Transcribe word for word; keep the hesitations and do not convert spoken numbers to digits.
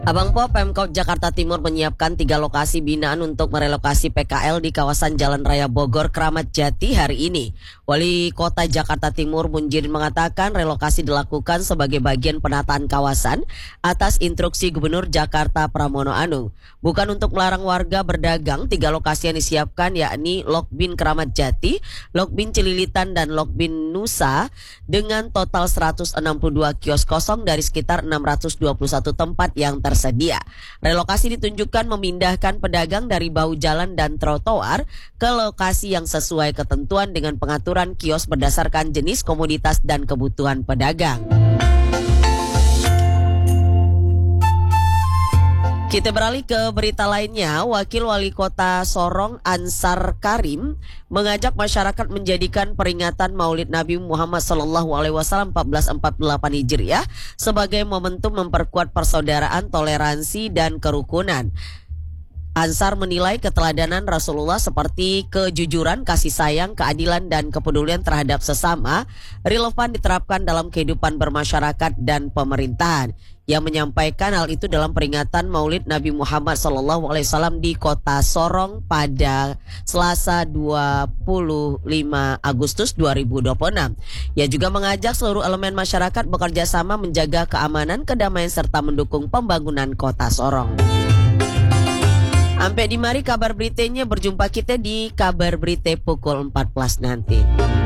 Abang Po, Pemkot Jakarta Timur menyiapkan tiga lokasi binaan untuk merelokasi P K L di kawasan Jalan Raya Bogor, Kramat Jati hari ini. Wali Kota Jakarta Timur Munjirin mengatakan relokasi dilakukan sebagai bagian penataan kawasan atas instruksi Gubernur Jakarta Pramono Anung. Bukan untuk melarang warga berdagang, tiga lokasi yang disiapkan yakni Lokbin Kramat Jati, Lokbin Cililitan, dan Lokbin Nusa dengan total seratus enam puluh dua kios kosong dari sekitar enam ratus dua puluh satu tempat yang tersedia. tersedia. Relokasi ditunjukkan memindahkan pedagang dari bahu jalan dan trotoar ke lokasi yang sesuai ketentuan dengan pengaturan kios berdasarkan jenis komoditas dan kebutuhan pedagang. Kita beralih ke berita lainnya. Wakil Wali Kota Sorong Ansar Karim mengajak masyarakat menjadikan peringatan Maulid Nabi Muhammad Sallallahu Alaihi Wasallam seribu empat ratus empat puluh delapan Hijriah sebagai momentum memperkuat persaudaraan, toleransi, dan kerukunan. Ansar menilai keteladanan Rasulullah seperti kejujuran, kasih sayang, keadilan, dan kepedulian terhadap sesama relevan diterapkan dalam kehidupan bermasyarakat dan pemerintahan. Yang menyampaikan hal itu dalam peringatan Maulid Nabi Muhammad Sallallahu Alaihi Wasallam di Kota Sorong pada Selasa dua puluh lima Agustus dua ribu dua puluh enam. Ia juga mengajak seluruh elemen masyarakat bekerja sama menjaga keamanan, kedamaian, serta mendukung pembangunan Kota Sorong. Sampai di mari kabar beritanya, berjumpa kita di kabar berita pukul empat belas nanti.